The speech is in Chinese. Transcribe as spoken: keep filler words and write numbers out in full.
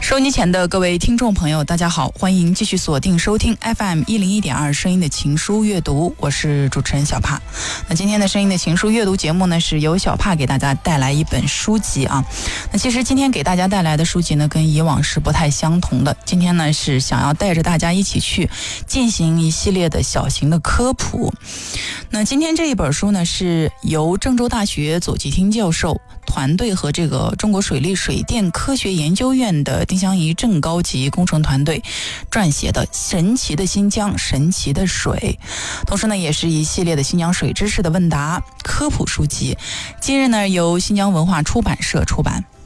收音机前的各位听众朋友，大家好，欢迎继续锁定收听 F M 一零一点二声音的情书阅读，我是主持人小帕。那今天的声音的情书阅读节目呢，是由小帕给大家带来一本书籍啊。那其实今天给大家带来的书籍呢，跟以往是不太相同的。今天呢，是想要带着大家一起去进行一系列的小型的科普。那今天这一本书呢，是由郑州大学左季汀教授团队和这个中国水利水电科学研究院的丁香怡正高级工程团队撰写的《神奇的新疆，神奇的水》，同时呢，也是一系列的新疆水知识的问答科普书籍。今日呢，由新疆文化出版社出版。